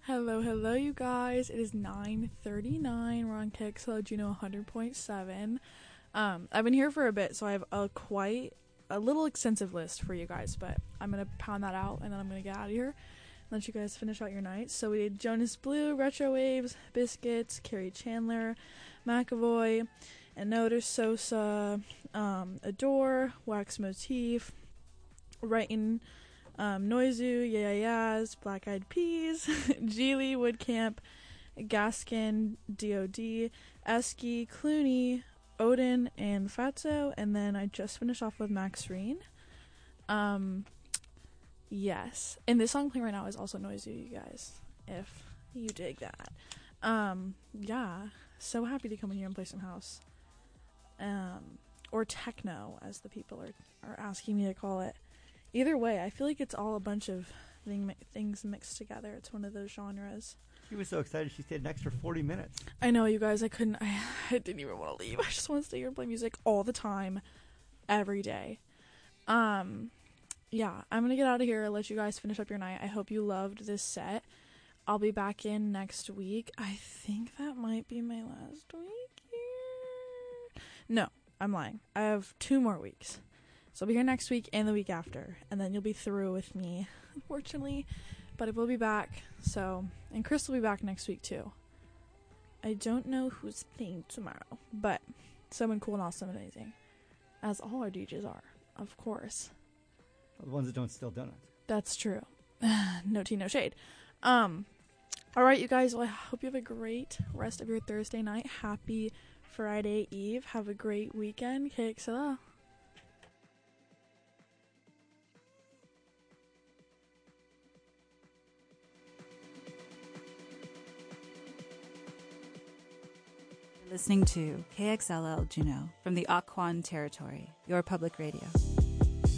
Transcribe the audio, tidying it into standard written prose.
Hello, you guys. It is 9:39. We're on KXLO Juno 100.7. I've been here for a bit, so I have quite a little extensive list for you guys, but I'm going to pound that out, and then I'm going to get out of here and let you guys finish out your night. So we did Jonas Blue, Retro Waves, Biscuits, Carrie Chandler, McAvoy, Another Sosa, Adore, Wax Motif, Writing, Noizu, Yeah Yeahs, Black Eyed Peas, Geely, Woodcamp, Gaskin, DOD, Esky, Clooney, Odin, and Fatso, and then I just finished off with Max Reen. Yes, and this song playing right now is also Noizu, you guys, if you dig that. Yeah, so happy to come in here and play some house. Or techno, as the people are asking me to call it. Either way, I feel like it's all a bunch of things mixed together. It's one of those genres. She was so excited she stayed an extra 40 minutes. I know, you guys. I didn't even want to leave. I just want to stay here and play music all the time, every day. Yeah, I'm going to get out of here and let you guys finish up your night. I hope you loved this set. I'll be back in next week. I think that might be my last week here. No, I'm lying. I have 2 more weeks. So I'll be here next week and the week after, and then you'll be through with me, unfortunately. But I will be back, and Chris will be back next week too. I don't know who's playing tomorrow, but someone cool and awesome and amazing, as all our DJs are, of course. The ones that don't steal donuts. That's true. No tea, no shade. Alright, you guys, well, I hope you have a great rest of your Thursday night. Happy Friday Eve. Have a great weekend. KXLO. Listening to KXLL Juneau from the Occoquan Territory, your public radio.